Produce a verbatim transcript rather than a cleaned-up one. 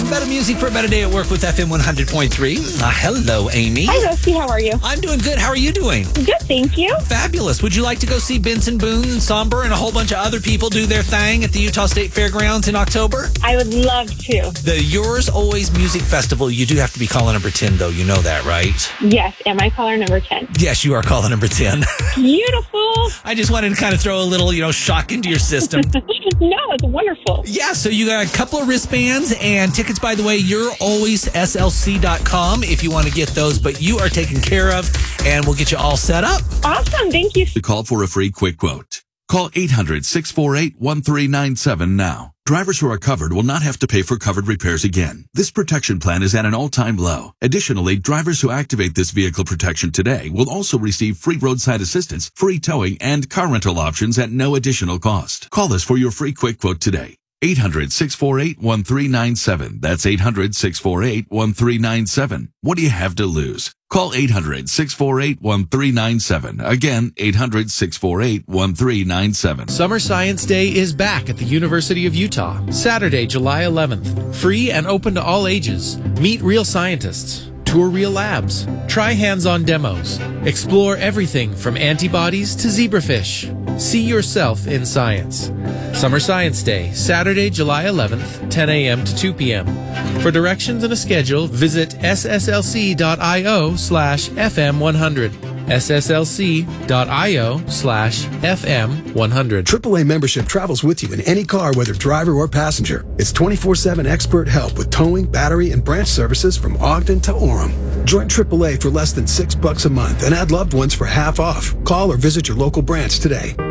Better music for a better day at work with F M one hundred point three. Uh, hello, Amy. Hi, Rusty. How are you? I'm doing good. How are you doing? Good, thank you. Fabulous. Would you like to go see Benson Boone and Somber and a whole bunch of other people do their thing at the Utah State Fairgrounds in October? I would love to. The Yours Always Music Festival. You do have to be caller number ten, though. You know that, right? Yes. Am I caller number ten? Yes, you are caller number ten. Beautiful. I just wanted to kind of throw a little, you know, shock into your system. No, it's wonderful. Yeah, so you got a couple of wristbands and tickets, by the way, you're always S L C dot com if you want to get those, but you are taken care of, and we'll get you all set up. Awesome. Thank you. To call for a free quick quote. Call eight hundred, six four eight, one three nine seven now. Drivers who are covered will not have to pay for covered repairs again. This protection plan is at an all-time low. Additionally, drivers who activate this vehicle protection today will also receive free roadside assistance, free towing, and car rental options at no additional cost. Call us for your free quick quote today. eight hundred, six four eight, one three nine seven. That's eight hundred, six four eight, one three nine seven. What do you have to lose? Call eight hundred, six four eight, one three nine seven. Again, eight hundred, six four eight, one three nine seven. Summer Science Day is back at the University of Utah. Saturday, July eleventh. Free and open to all ages. Meet real scientists. Tour real labs. Try hands-on demos. Explore everything from antibodies to zebrafish. See yourself in science. Summer Science Day, Saturday, July eleventh, ten a.m. to two p.m. For directions and a schedule, visit sslc.io slash FM100. sslc.io slash FM100. triple A membership travels with you in any car, whether driver or passenger. It's twenty-four seven expert help with towing, battery, and branch services from Ogden to Orem. Join triple A for less than six bucks a month and add loved ones for half off. Call or visit your local branch today.